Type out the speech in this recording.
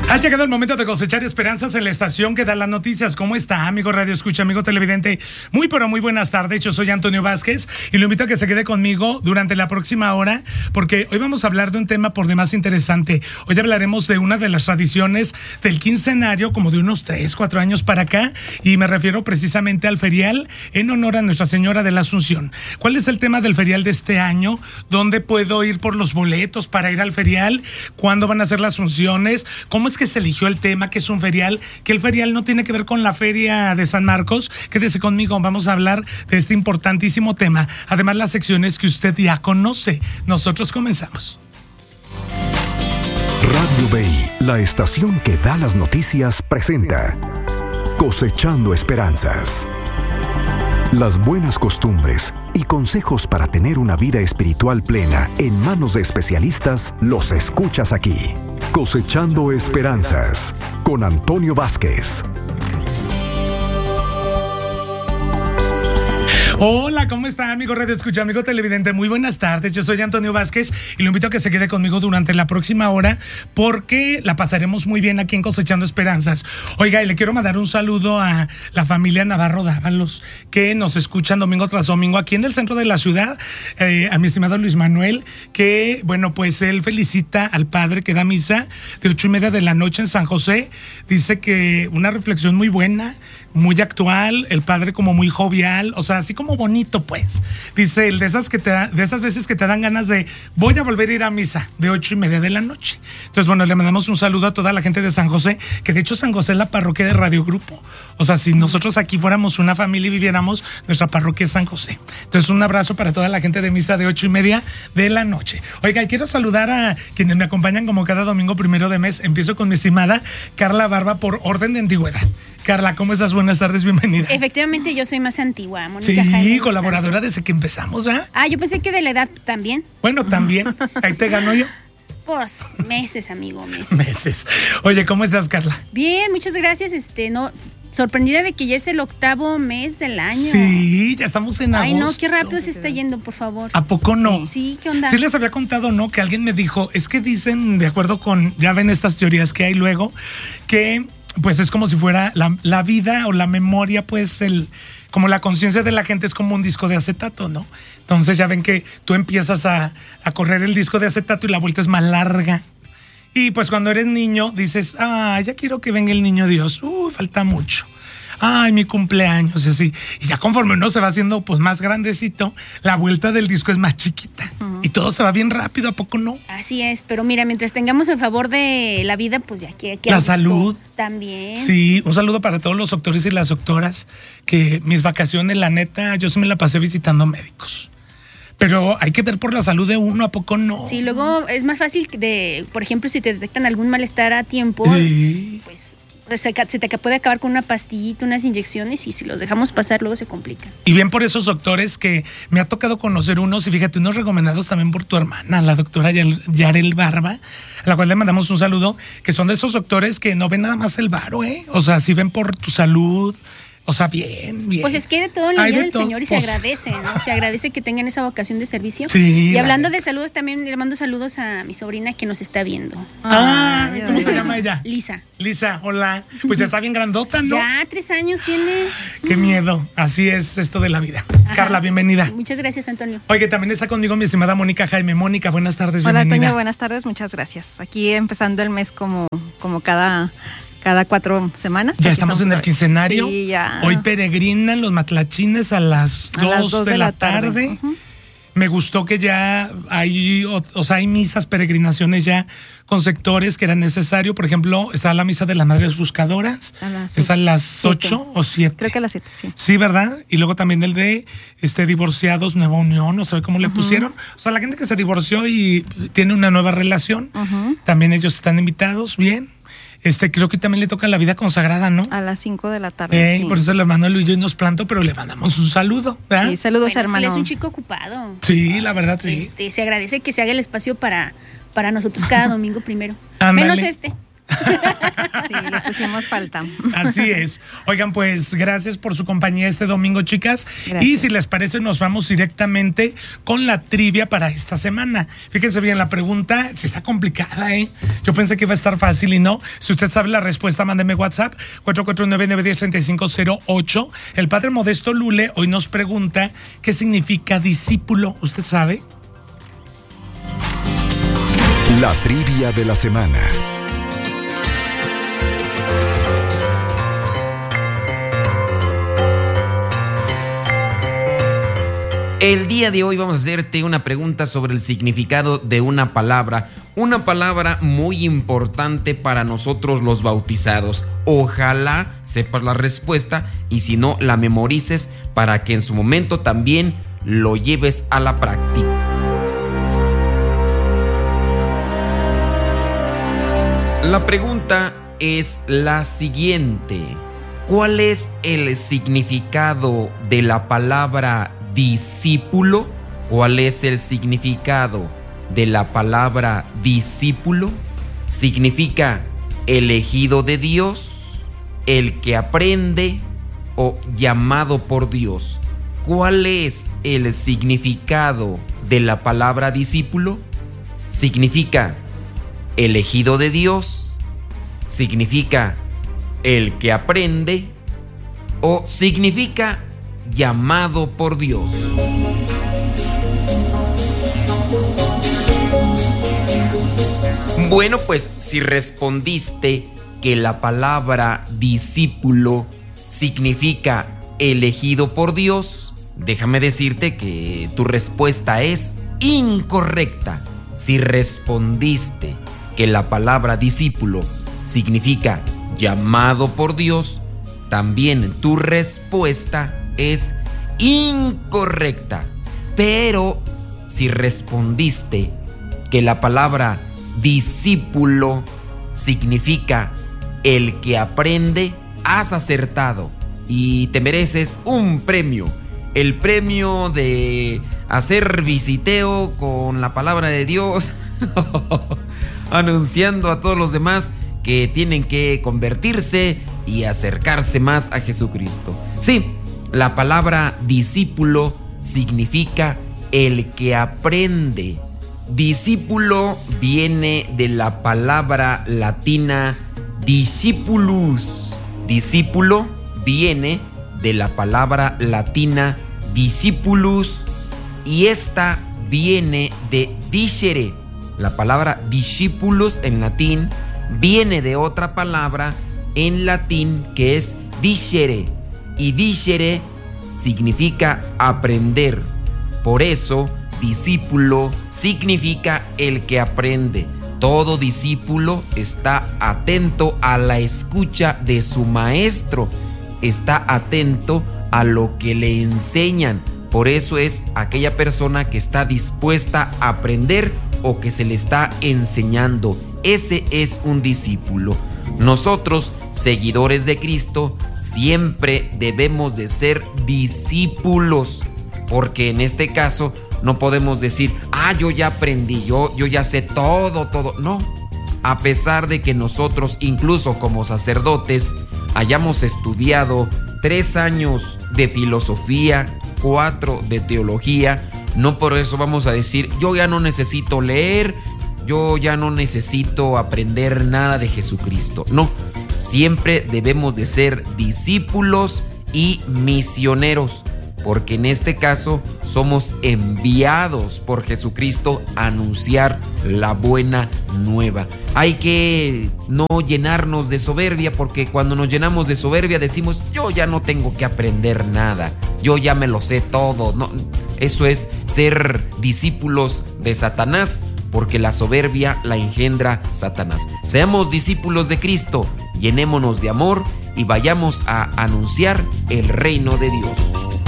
Ha llegado el momento de cosechar esperanzas en la estación que da las noticias. ¿Cómo está, amigo Radio Escucha, amigo televidente? Muy, pero muy buenas tardes. Yo soy Antonio Vázquez y lo invito a que se quede conmigo durante la próxima hora, porque hoy vamos a hablar de un tema por demás interesante. Hoy hablaremos de una de las tradiciones del quincenario, como de unos 3, 4 años para acá, y me refiero precisamente al ferial en honor a Nuestra Señora de la Asunción. ¿Cuál es el tema del ferial de este año? ¿Dónde puedo ir por los boletos para ir al ferial? ¿Cuándo van a ser las funciones? ¿Cómo es que se eligió el tema, que es un ferial? Que el ferial no tiene que ver con la feria de San Marcos. Quédese conmigo, vamos a hablar de este importantísimo tema. Además, las secciones que usted ya conoce. Nosotros comenzamos. Radio Bay, la estación que da las noticias, presenta Cosechando Esperanzas. Las buenas costumbres y consejos para tener una vida espiritual plena en manos de especialistas los escuchas aquí. Cosechando Esperanzas con Antonio Vázquez. Hola, ¿cómo está, amigo Radio Escucha, amigo televidente? Muy buenas tardes, yo soy Antonio Vázquez y lo invito a que se quede conmigo durante la próxima hora porque la pasaremos muy bien aquí en Cosechando Esperanzas. Oiga, y le quiero mandar un saludo a la familia Navarro Dávalos, que nos escuchan domingo tras domingo aquí en el centro de la ciudad, a mi estimado Luis Manuel, que, bueno, pues él felicita al padre que da misa de 8:30 de la noche en San José. Dice que una reflexión muy buena, muy actual, el padre como muy jovial, o sea, así como bonito, pues. Dice, el de esas veces que te dan ganas de voy a volver a ir a misa de 8:30 de la noche. Entonces, bueno, le mandamos un saludo a toda la gente de San José, que de hecho San José es la parroquia de Radio Grupo. O sea, si nosotros aquí fuéramos una familia y viviéramos, nuestra parroquia es San José. Entonces, un abrazo para toda la gente de misa de 8:30 de la noche. Oiga, y quiero saludar a quienes me acompañan como cada domingo primero de mes. Empiezo con mi estimada Carla Barba por orden de antigüedad. Carla, ¿cómo estás? Buenas tardes, bienvenida. Efectivamente, yo soy más antigua, Mónica. Sí, Jaime, colaboradora desde que empezamos, ¿verdad? Ah, yo pensé que de la edad también. Bueno, también. Ahí te gano yo. Pues meses, amigo, meses. Meses. Oye, ¿cómo estás, Carla? Bien, muchas gracias. Sorprendida de que ya es el 8º mes del año. Sí, ya estamos en agosto. Ay, no, qué rápido se está yendo, por favor. ¿A poco no? Sí, ¿qué onda? Sí les había contado, ¿no? Que alguien me dijo, es que dicen, de acuerdo con, ya ven estas teorías que hay luego, que pues es como si fuera la vida o la memoria, pues como la conciencia de la gente es como un disco de acetato, ¿no? Entonces ya ven que tú empiezas a correr el disco de acetato y la vuelta es más larga. Y pues cuando eres niño dices, ya quiero que venga el niño Dios. Falta mucho. Ay, mi cumpleaños y así. Y ya conforme uno se va haciendo pues más grandecito, la vuelta del disco es más chiquita. Y todo se va bien rápido, ¿a poco no? Así es, pero mira, mientras tengamos el favor de la vida, pues ya que la salud también. Sí, un saludo para todos los doctores y las doctoras, que mis vacaciones, la neta, yo sí me la pasé visitando médicos. Pero hay que ver por la salud de uno, ¿a poco no? Sí, luego es más fácil por ejemplo, si te detectan algún malestar a tiempo, pues se te puede acabar con una pastillita, unas inyecciones, y si los dejamos pasar luego se complica. Y bien por esos doctores que me ha tocado conocer unos, y fíjate, unos recomendados también por tu hermana, la doctora Yarel Barba, a la cual le mandamos un saludo, que son de esos doctores que no ven nada más el varo, o sea, sí ven por tu salud. O sea, bien. Pues es que de todo en la vida del Señor y se agradece, ¿no? Se agradece que tengan esa vocación de servicio. Sí. Y hablando de saludos, también le mando saludos a mi sobrina que nos está viendo. ¿Cómo se llama ella? Lisa, hola. Pues ya está bien grandota, ¿no? Ya, 3 años tiene. Qué miedo. Así es esto de la vida. Ajá. Carla, bienvenida. Muchas gracias, Antonio. Oye, también está conmigo mi estimada Mónica Jaime. Mónica, buenas tardes, Hola, bienvenida. Antonio, buenas tardes, muchas gracias. Aquí empezando el mes como cada 4 semanas. Ya estamos en el quincenario. Sí, ya. Hoy peregrinan los matlachines a las 2 de la tarde. Uh-huh. Me gustó que ya hay misas, peregrinaciones ya con sectores que era necesario. Por ejemplo, está la misa de las Madres Buscadoras. Es a las 8 o 7. Creo que a las 7, sí. Sí, ¿verdad? Y luego también el de divorciados, Nueva Unión, no sé cómo le pusieron. O sea, la gente que se divorció y tiene una nueva relación, también ellos están invitados, bien. Creo que también le toca la vida consagrada, ¿no? A las 5 de la tarde, sí. Por eso le mando a Luis y nos planto, pero le mandamos un saludo, ¿verdad? Sí, saludos, hermano. Es que él es un chico ocupado. Sí, la verdad, sí. Se agradece que se haga el espacio para nosotros cada domingo primero. Ándale. Menos Sí, le pusimos falta. Así es. Oigan, pues gracias por su compañía este domingo, chicas. Gracias. Y si les parece, nos vamos directamente con la trivia para esta semana. Fíjense bien, la pregunta sí está complicada, ¿eh? Yo pensé que iba a estar fácil y no. Si usted sabe la respuesta, mándeme WhatsApp 449-910-3508. El padre Modesto Lule hoy nos pregunta qué significa discípulo. ¿Usted sabe? La trivia de la semana. El día de hoy vamos a hacerte una pregunta sobre el significado de una palabra muy importante para nosotros los bautizados. Ojalá sepas la respuesta y si no, la memorices para que en su momento también lo lleves a la práctica. La pregunta es la siguiente: ¿cuál es el significado de la palabra discípulo? ¿Cuál es el significado de la palabra discípulo? ¿Significa elegido de Dios, el que aprende o llamado por Dios? ¿Cuál es el significado de la palabra discípulo? ¿Significa elegido de Dios? ¿Significa el que aprende? ¿O significa llamado por Dios? Bueno, pues si respondiste que la palabra discípulo significa elegido por Dios, déjame decirte que tu respuesta es incorrecta. Si respondiste que la palabra discípulo significa llamado por Dios, también tu respuesta es incorrecta. Pero si respondiste que la palabra discípulo significa el que aprende, has acertado y te mereces un premio. El premio de hacer visiteo con la palabra de Dios, anunciando a todos los demás que tienen que convertirse y acercarse más a Jesucristo. Sí, la palabra discípulo significa el que aprende. Discípulo viene de la palabra latina discipulus. Discípulo viene de la palabra latina discipulus y esta viene de discere. La palabra discipulus en latín viene de otra palabra en latín que es discere, y discere significa aprender. Por eso discípulo significa el que aprende. Todo discípulo está atento a la escucha de su maestro, está atento a lo que le enseñan. Por eso es aquella persona que está dispuesta a aprender o que se le está enseñando. Ese es un discípulo. Nosotros, seguidores de Cristo, siempre debemos de ser discípulos, porque en este caso no podemos decir, yo ya aprendí, yo ya sé todo. No, a pesar de que nosotros, incluso como sacerdotes, hayamos estudiado 3 años de filosofía, 4 de teología, no por eso vamos a decir, yo ya no necesito leer, yo ya no necesito aprender nada de Jesucristo. No, siempre debemos de ser discípulos y misioneros, porque en este caso somos enviados por Jesucristo a anunciar la buena nueva. Hay que no llenarnos de soberbia, porque cuando nos llenamos de soberbia decimos, yo ya no tengo que aprender nada, yo ya me lo sé todo. No, eso es ser discípulos de Satanás, porque la soberbia la engendra Satanás. Seamos discípulos de Cristo, llenémonos de amor y vayamos a anunciar el reino de Dios.